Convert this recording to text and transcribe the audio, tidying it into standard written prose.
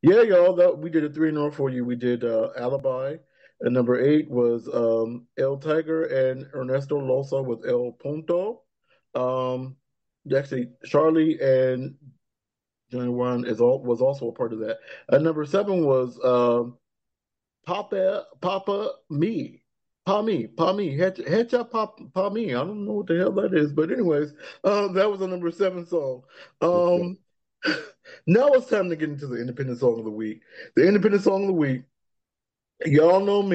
Yeah, y'all, that we did a three in a row for you. We did Alibi, and number eight was El Tiger and Ernesto Losa with El Punto. Um, actually, Charlie and Johnny One was also a part of that. Number seven was Papa Me. Pa Me, Headshot Pa Me. I don't know what the hell that is, but anyways, that was a number seven song. Okay. Um, now it's time to get into the independent song of the week. The independent song of the week, y'all know me.